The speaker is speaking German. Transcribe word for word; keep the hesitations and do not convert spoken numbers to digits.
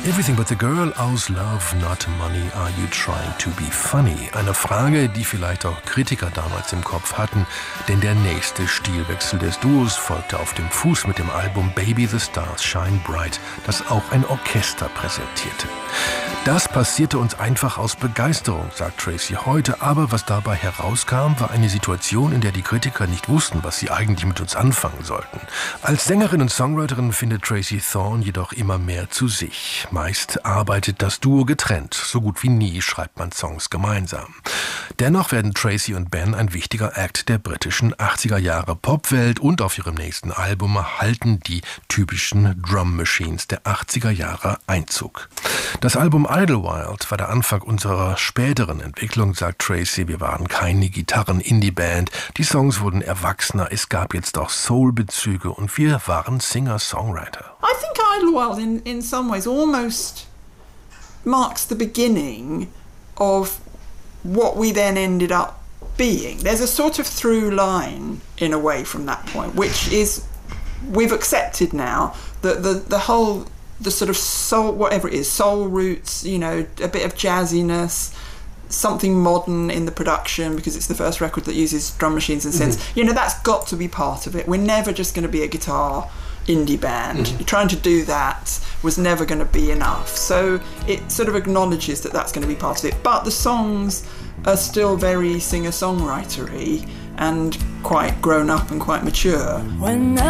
Everything but the girl aus Love Not Money, are you trying to be funny? Eine Frage, die vielleicht auch Kritiker damals im Kopf hatten, denn der nächste Stilwechsel des Duos folgte auf dem Fuß mit dem Album Baby the Stars Shine Bright, das auch ein Orchester präsentierte. Das passierte uns einfach aus Begeisterung, sagt Tracy heute, aber was dabei herauskam, war eine Situation, in der die Kritiker nicht wussten, was sie eigentlich mit uns anfangen sollten. Als Sängerin und Songwriterin findet Tracy Thorn jedoch immer mehr zu sich. Meist arbeitet das Duo getrennt, so gut wie nie schreibt man Songs gemeinsam. Dennoch werden Tracy und Ben ein wichtiger Act der britischen achtziger Jahre Popwelt und auf ihrem nächsten Album erhalten die typischen Drum Machines der achtziger Jahre Einzug. Das Album Idlewild war der Anfang unserer späteren Entwicklung, sagt Tracy. Wir waren keine Gitarren-Indie-Band. Die Songs wurden erwachsener, es gab jetzt auch Soul-Bezüge und wir waren Singer-Songwriter. I think Idlewild in, in some ways almost marks the beginning of what we then ended up being. There's a sort of through line in a way from that point, which is we've accepted now that the, the whole the sort of soul, whatever it is, soul roots, you know, a bit of jazziness, something modern in the production because it's the first record that uses drum machines and synths. Mm-hmm. You know, that's got to be part of it. We're never just going to be a guitar indie band. Mm-hmm. Trying to do that was never going to be enough. So it sort of acknowledges that that's going to be part of it. But the songs are still very singer-songwritery and quite grown up and quite mature. When